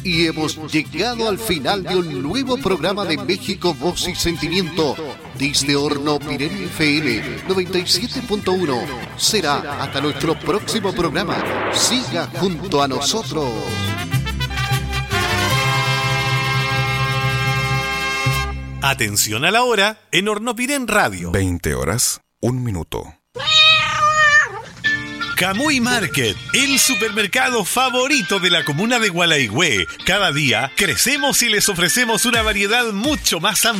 Y hemos llegado al final de un nuevo programa de México, Voz y Sentimiento. Desde Horno Pirén FM 97.1. Será hasta nuestro próximo programa. Siga junto a nosotros. Atención a la hora en Hornopirén Radio. 20 horas, 1 minuto. Camuy Market, el supermercado favorito de la comuna de Gualaigüe. Cada día crecemos y les ofrecemos una variedad mucho más amplia